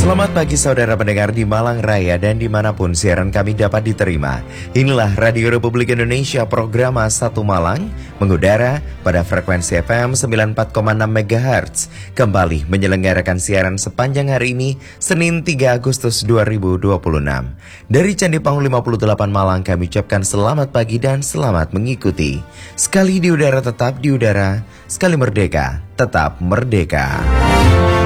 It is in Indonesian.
Selamat pagi saudara pendengar di Malang Raya dan dimanapun siaran kami dapat diterima. Inilah Radio Republik Indonesia program A1 Malang mengudara pada frekuensi FM 94,6 MHz. Kembali menyelenggarakan siaran sepanjang hari ini, Senin 3 Agustus 2026. Dari Candi Panggung 58 Malang kami ucapkan selamat pagi dan selamat mengikuti. Sekali di udara tetap di udara, sekali merdeka tetap merdeka.